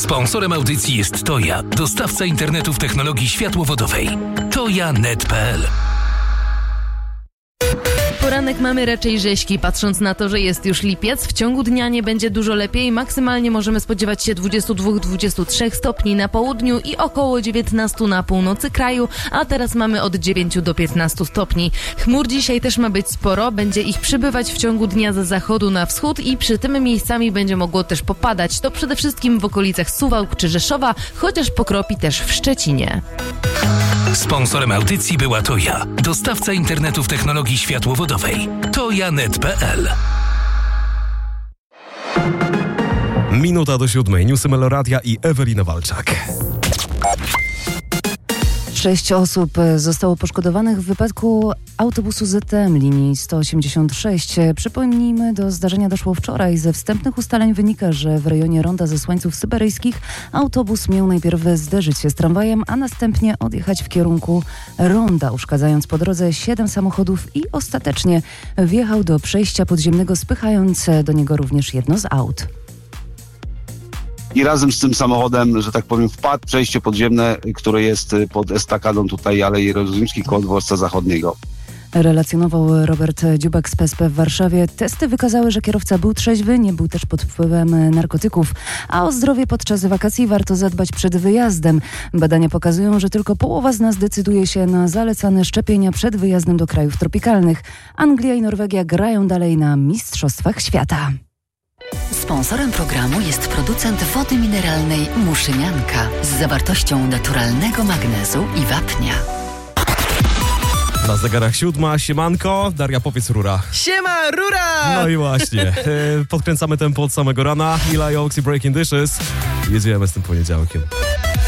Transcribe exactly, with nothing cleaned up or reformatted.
Sponsorem audycji jest Toja, dostawca internetu w technologii światłowodowej. toja kropka net kropka pe el. Poranek mamy raczej rzeźki, patrząc na to, że jest już lipiec. W ciągu dnia nie będzie dużo lepiej. Maksymalnie możemy spodziewać się dwadzieścia dwa do dwudziestu trzech stopni na południu i około dziewiętnaście na północy kraju, a teraz mamy od dziewięciu do piętnastu stopni. Chmur dzisiaj też ma być sporo, będzie ich przybywać w ciągu dnia ze zachodu na wschód i przy tym miejscami będzie mogło też popadać. To przede wszystkim w okolicach Suwałk czy Rzeszowa, chociaż pokropi też w Szczecinie. Sponsorem audycji była Toja, dostawca internetu w technologii światłowodowej. toja kropka net kropka pe el. Minuta do siódmej. Newsy Meloradia i Ewelina Walczak. Sześć osób zostało poszkodowanych w wypadku autobusu Z T M linii sto osiemdziesiąt sześć. Przypomnijmy, do zdarzenia doszło wczoraj. Ze wstępnych ustaleń wynika, że w rejonie ronda Zesłańców Syberyjskich autobus miał najpierw zderzyć się z tramwajem, a następnie odjechać w kierunku ronda, uszkadzając po drodze siedem samochodów i ostatecznie wjechał do przejścia podziemnego, spychając do niego również jedno z aut. I razem z tym samochodem, że tak powiem, wpadł przejście podziemne, które jest pod estakadą tutaj Alei Jerozolimskiej koło dworca zachodniego. Relacjonował Robert Dziubak z P S P w Warszawie. Testy wykazały, że kierowca był trzeźwy, nie był też pod wpływem narkotyków, a o zdrowie podczas wakacji warto zadbać przed wyjazdem. Badania pokazują, że tylko połowa z nas decyduje się na zalecane szczepienia przed wyjazdem do krajów tropikalnych. Anglia i Norwegia grają dalej na Mistrzostwach Świata. Sponsorem programu jest producent wody mineralnej Muszynianka z zawartością naturalnego magnezu i wapnia. Na zegarach siódma, siemanko. Daria, powiedz rura. Siema, rura! No i właśnie. E, podkręcamy tempo od samego rana. Eli Oaks i Breaking Dishes. Jedziemy z tym poniedziałkiem.